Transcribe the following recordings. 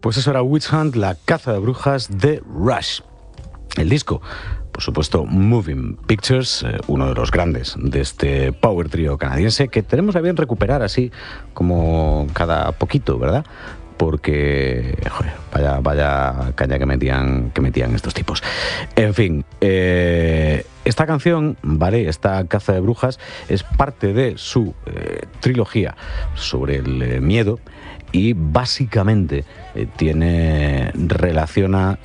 Pues eso era Witch Hunt, la caza de brujas de Rush. El disco, por supuesto, Moving Pictures, uno de los grandes de este power trio canadiense, que tenemos a bien recuperar así como cada poquito, ¿verdad? Porque, joder, vaya caña que metían estos tipos. En fin, esta canción, ¿vale? Esta caza de brujas es parte de su trilogía sobre el miedo y básicamente relaciona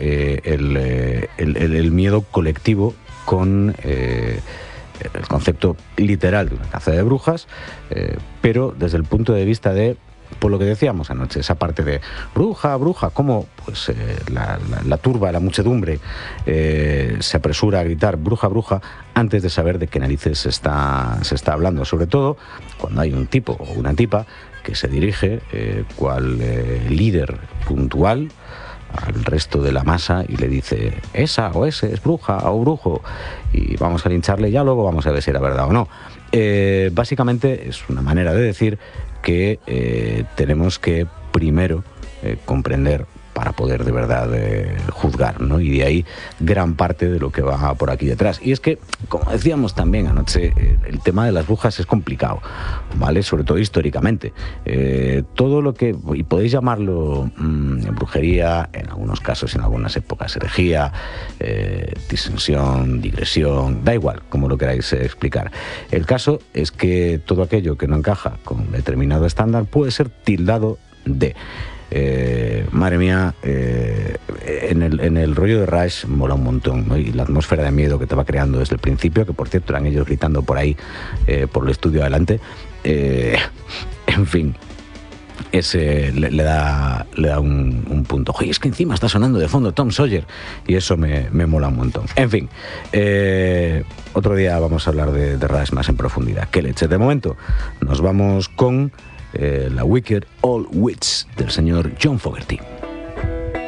el miedo colectivo con el concepto literal de una caza de brujas, pero desde el punto de vista de, por lo que decíamos anoche, esa parte de bruja, cómo pues, la turba, la muchedumbre se apresura a gritar bruja, antes de saber de qué narices se está hablando, sobre todo cuando hay un tipo o una tipa que se dirige cual líder puntual al resto de la masa y le dice esa o ese es bruja o brujo y vamos a lincharle, ya luego vamos a ver si era verdad o no. Básicamente es una manera de decir que tenemos que primero comprender para poder de verdad juzgar, ¿no? Y de ahí gran parte de lo que va por aquí detrás. Y es que, como decíamos también anoche, el tema de las brujas es complicado, ¿vale? Sobre todo históricamente. Todo lo que, y podéis llamarlo brujería, en algunos casos, en algunas épocas, herejía, disensión, digresión, da igual, como lo queráis explicar. El caso es que todo aquello que no encaja con determinado estándar puede ser tildado de... madre mía, en el rollo de Rush mola un montón, ¿no? Y la atmósfera de miedo que te va creando desde el principio, que por cierto eran ellos gritando por ahí, por el estudio adelante, en fin, ese le da un punto. Oye, es que encima está sonando de fondo Tom Sawyer y eso me mola un montón. En fin, otro día vamos a hablar de Rush más en profundidad. Qué leche. De momento nos vamos con la Wicked Old Witch del señor John Fogerty.